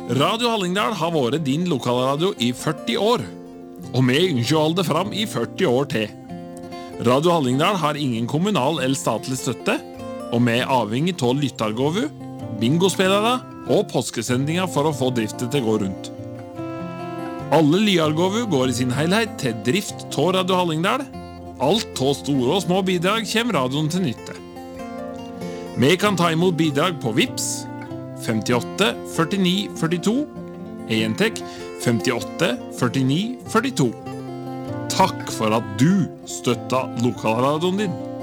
Radio Hallingdal har vært din lokalradio i 40 år, og vi ønsker å holde det fram i 40 år til. Radio Hallingdal har ingen kommunal eller statlig støtte, og vi er avhengig av lyttargåvu, bingospillere og påskesendinger for å få driften til å gå rundt. Alle lyargåvu går i sin helhet til drift av Radio Hallingdal. Alt av store og små bidrag kommer radioen til nytte. Vi kan ta imot bidrag på Vips 58 49 42, entek 58 49 42. Takk for at du støtta lokalradioen din.